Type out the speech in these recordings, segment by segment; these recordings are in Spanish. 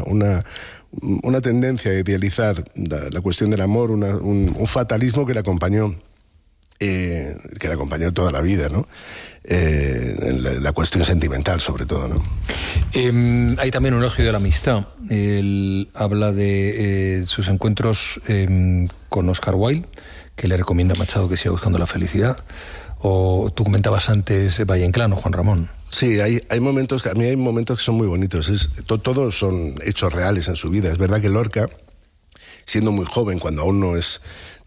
una tendencia a idealizar la cuestión del amor, un fatalismo que le acompañó toda la vida, ¿no? La cuestión sentimental, sobre todo, ¿no? Hay también un elogio de la amistad. Él habla de sus encuentros con Oscar Wilde, que le recomienda a Machado que siga buscando la felicidad. O tú comentabas antes Valle Inclán o Juan Ramón. Sí, hay momentos, a mí hay momentos que son muy bonitos. Todos son hechos reales en su vida. Es verdad que Lorca, siendo muy joven, cuando aún no es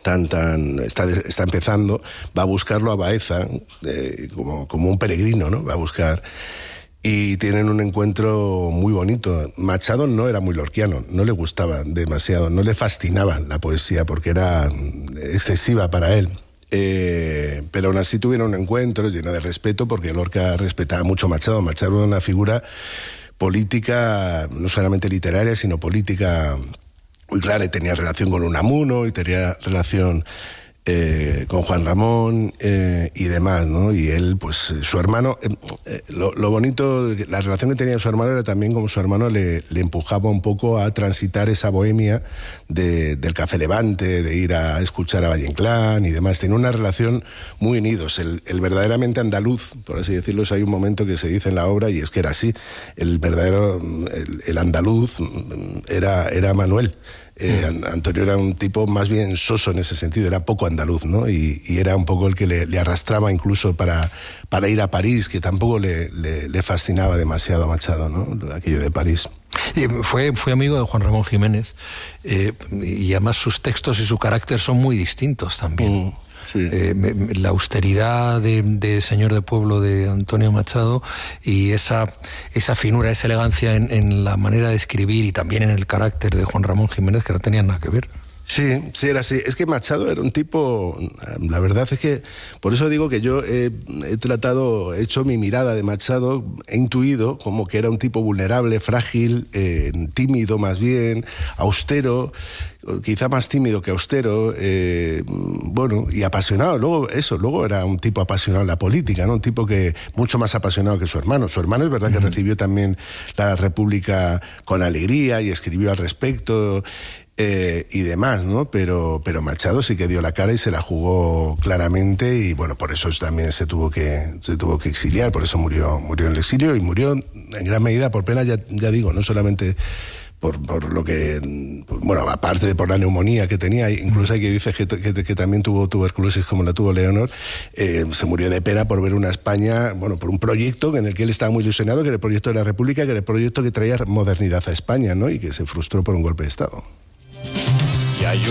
está empezando, va a buscarlo a Baeza como un peregrino, ¿no? Va a buscar, y tienen un encuentro muy bonito. Machado no era muy lorquiano, no le gustaba demasiado, no le fascinaba la poesía porque era excesiva para él. Pero aún así tuvieron un encuentro lleno de respeto, porque Lorca respetaba mucho a Machado. Machado era una figura política, no solamente literaria, sino política muy clara, y tenía relación con Unamuno, y tenía relación con Juan Ramón y demás, ¿no? Y él, pues su hermano, lo bonito, la relación que tenía con su hermano era también como su hermano le empujaba un poco a transitar esa bohemia del Café Levante, de ir a escuchar a Valle Inclán y demás. Tenía una relación muy unidos. El verdaderamente andaluz, por así decirlo, hay un momento que se dice en la obra, y es que era así. El verdadero, el andaluz era Manuel. Antonio era un tipo más bien soso en ese sentido, era poco andaluz, ¿no? Y era un poco el que le arrastraba incluso para ir a París, que tampoco le fascinaba demasiado a Machado, ¿no? Aquello de París. Fue amigo de Juan Ramón Jiménez, y además sus textos y su carácter son muy distintos también. Sí. La austeridad de señor de pueblo de Antonio Machado, y esa finura, esa elegancia en la manera de escribir, y también en el carácter de Juan Ramón Jiménez, que no tenían nada que ver. Sí, era así. Es que Machado era un tipo, la verdad es que, por eso digo que yo he hecho mi mirada de Machado, he intuido como que era un tipo vulnerable, frágil, tímido más bien, austero, quizá más tímido que austero, bueno, y apasionado. Luego era un tipo apasionado en la política, ¿no? Un tipo que mucho más apasionado que su hermano. Su hermano es verdad que recibió también la República con alegría y escribió al respecto, y demás, ¿no? Pero Machado sí que dio la cara y se la jugó claramente, y bueno, por eso también se tuvo que exiliar, por eso murió en el exilio, y murió en gran medida por pena, ya digo, no solamente por lo que, bueno, aparte de por la neumonía que tenía, incluso hay que dice que también tuvo tuberculosis como la tuvo Leonor. Se murió de pena por ver una España, bueno, por un proyecto en el que él estaba muy ilusionado, que era el proyecto de la República, que era el proyecto que traía modernidad a España, ¿no? Y que se frustró por un golpe de Estado.